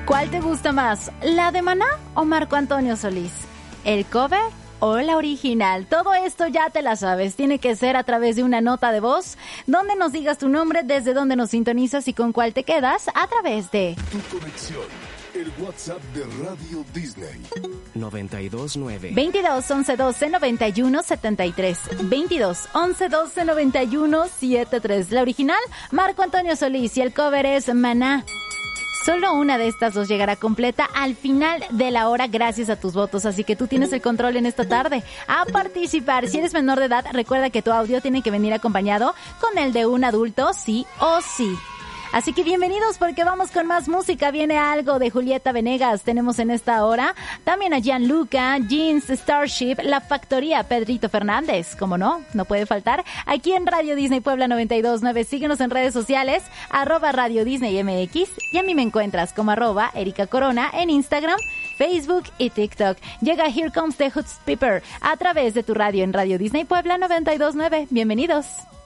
¿Cuál te gusta más? ¿La de Maná o Marco Antonio Solís? ¿El cover o la original? Todo esto ya te la sabes. Tiene que ser a través de una nota de voz donde nos digas tu nombre, desde dónde nos sintonizas y con cuál te quedas a través de Tu conexión. El WhatsApp de Radio Disney. 929 22 11 12 91 73. 22 11 12 91 73. La original, Marco Antonio Solís, y el cover es Maná. Solo una de estas dos llegará completa al final de la hora gracias a tus votos, así que tú tienes el control en esta tarde. A participar. Si eres menor de edad, recuerda que tu audio tiene que venir acompañado con el de un adulto, sí o sí. Así que bienvenidos porque vamos con más música. Viene algo de Julieta Venegas. Tenemos en esta hora también a Gianluca, Jeans, Starship, La Factoría, Pedrito Fernández. Como no puede faltar. Aquí en Radio Disney Puebla 92.9. Síguenos en redes sociales, @Radio Disney MX. Y a mí me encuentras como @Erika Corona en Instagram, Facebook y TikTok. Llega Here Comes the Hot Pepper a través de tu radio en Radio Disney Puebla 92.9. Bienvenidos.